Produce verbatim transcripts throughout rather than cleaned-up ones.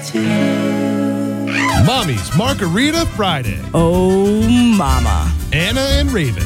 Mommy's Margarita Friday. Oh, mama. Anna and Raven.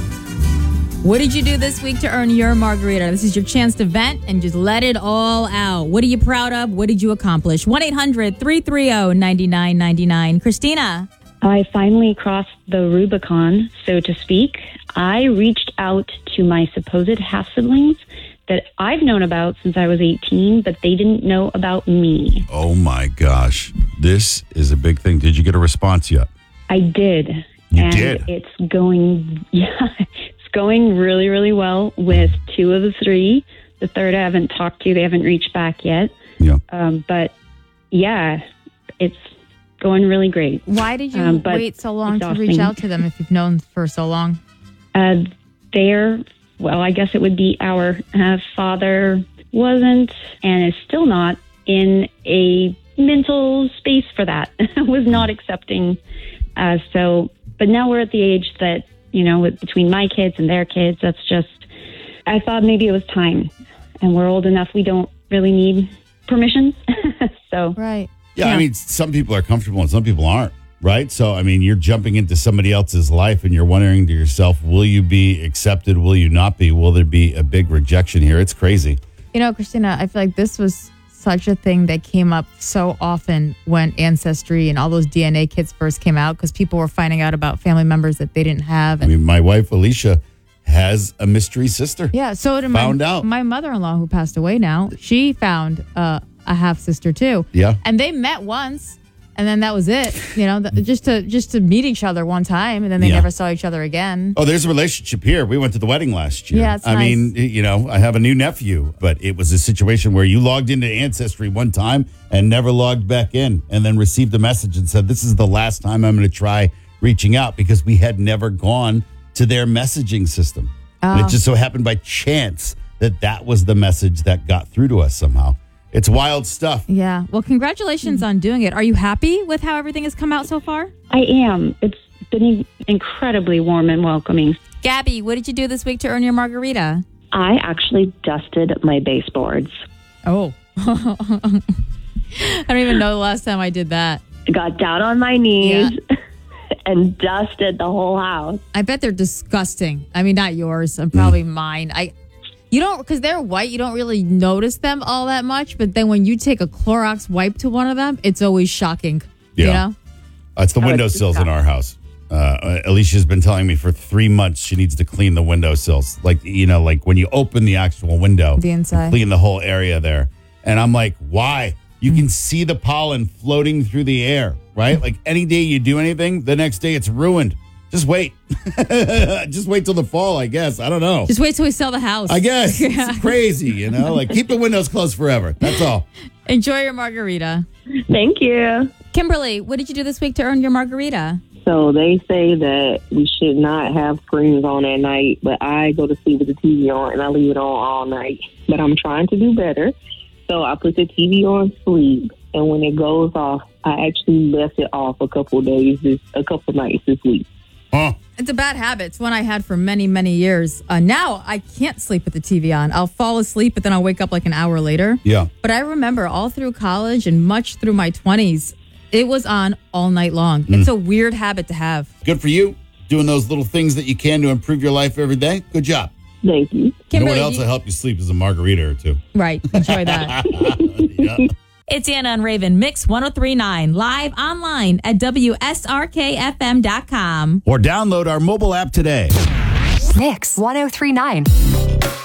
What did you do this week to earn your margarita? This is your chance to vent and just let it all out. What are you proud of? What did you accomplish? one eight hundred three three zero nine nine nine nine. Christina. I finally crossed the Rubicon, so to speak. I reached out to my supposed half-siblings that I've known about since I was eighteen, but they didn't know about me. Oh, my gosh. This is a big thing. Did you get a response yet? I did. You and did? It's going, yeah, it's going really, really well with two of the three. The third I haven't talked to. They haven't reached back yet. Yeah. Um, but, yeah, it's going really great. Why did you um, wait so long exhausting. to reach out to them if you've known for so long? Uh, they're, well, I guess it would be our uh, father wasn't and is still not in a mental space for that. Was not accepting. Uh, so, but now we're at the age that, you know, with, between my kids and their kids, that's just, I thought maybe it was time. And we're old enough, we don't really need permissions. So, right. Yeah, Yeah. I mean, some people are comfortable and some people aren't, right? So, I mean, you're jumping into somebody else's life and you're wondering to yourself, will you be accepted? Will you not be? Will there be a big rejection here? It's crazy. You know, Christina, I feel like this was such a thing that came up so often when Ancestry and all those D N A kits first came out because people were finding out about family members that they didn't have. I And mean, my wife, Alicia, has a mystery sister. yeah, so did Found my, out. my mother-in-law who passed away now. She found uh, a half-sister too. Yeah. And they met once. And then that was it, you know, th- just to just to meet each other one time, and then they Yeah. never saw each other again. Oh, there's a relationship here. We went to the wedding last year. Yeah, it's I nice. mean, you know, I have a new nephew, but it was a situation where you logged into Ancestry one time and never logged back in and then received a message and said, this is the last time I'm going to try reaching out because we had never gone to their messaging system. And Oh. it just so happened by chance that that was the message that got through to us somehow. It's wild stuff. Yeah. Well, congratulations on doing it. Are you happy with how everything has come out so far? I am. It's been incredibly warm and welcoming. Gabby, what did you do this week to earn your margarita? I actually dusted my baseboards. Oh. I don't even know the last time I did that. Got down on my knees and dusted the whole house. I bet they're disgusting. I mean, not yours. I'm probably mine. I, you don't, because they're white, you don't really notice them all that much. But then when you take a Clorox wipe to one of them, it's always shocking. Yeah. You know? Uh, it's the Oh, it's windowsills in our house. Uh, Alicia's been telling me for three months she needs to clean the windowsills. Like, you know, like when you open the actual window, The inside. clean the whole area there. And I'm like, why? You can see the pollen floating through the air, right? Like any day you do anything, the next day it's ruined. Just wait. Just wait till the fall, I guess. I don't know. Just wait till we sell the house. I guess. It's crazy, you know? Like keep the windows closed forever. That's all. Enjoy your margarita. Thank you. Kimberly, what did you do this week to earn your margarita? So they say that we should not have screens on at night, but I go to sleep with the T V on and I leave it on all night. But I'm trying to do better. So I put the T V on sleep, and when it goes off, I actually left it off a couple of days, this, a couple of nights this week. Huh? It's a bad habit. It's one I had for many, many years. Uh, now I can't sleep with the T V on. I'll fall asleep, but then I'll wake up like an hour later. Yeah. But I remember all through college and much through my twenties, it was on all night long. Mm. It's a weird habit to have. Good for you. Doing those little things that you can to improve your life every day. Good job. Thank you. You know Kimberly, what else you- will help you sleep is a margarita or two. Right. Enjoy that. Yeah. It's Anna and Raven, Mix ten thirty-nine, live online at W S R K F M dot com. Or download our mobile app today. Mix ten thirty-nine.